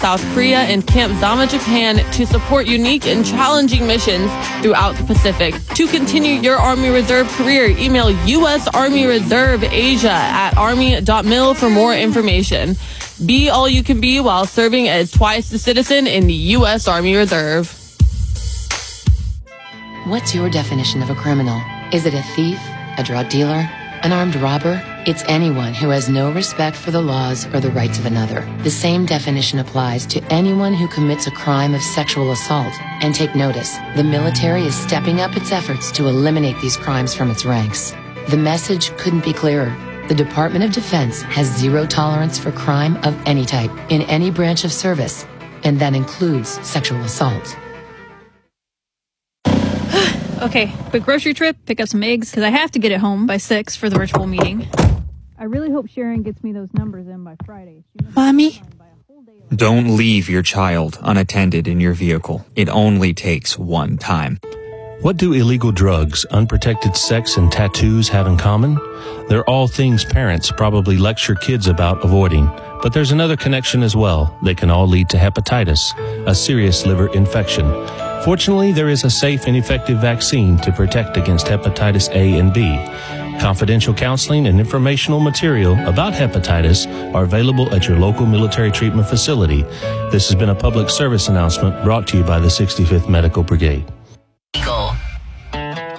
South Korea, and Camp Zama, Japan to support unique and challenging missions throughout the Pacific. To continue your Army Reserve career, email U.S. Army Reserve Asia at army.mil for more information. Be all you can be while serving as twice a citizen in the U.S. Army Reserve. What's your definition of a criminal? Is it a thief, a drug dealer, an armed robber? It's anyone who has no respect for the laws or the rights of another. The same definition applies to anyone who commits a crime of sexual assault. And take notice, the military is stepping up its efforts to eliminate these crimes from its ranks. The message couldn't be clearer. The Department of Defense has zero tolerance for crime of any type, in any branch of service, and that includes sexual assault. Okay, quick grocery trip, pick up some eggs, because I have to get it home by 6 for the virtual meeting. I really hope Sharon gets me those numbers in by Friday. Mommy? Don't leave your child unattended in your vehicle. It only takes one time. What do illegal drugs, unprotected sex, and tattoos have in common? They're all things parents probably lecture kids about avoiding. But there's another connection as well. They can all lead to hepatitis, a serious liver infection. Fortunately, there is a safe and effective vaccine to protect against hepatitis A and B. Confidential counseling and informational material about hepatitis are available at your local military treatment facility. This has been a public service announcement brought to you by the 65th Medical Brigade.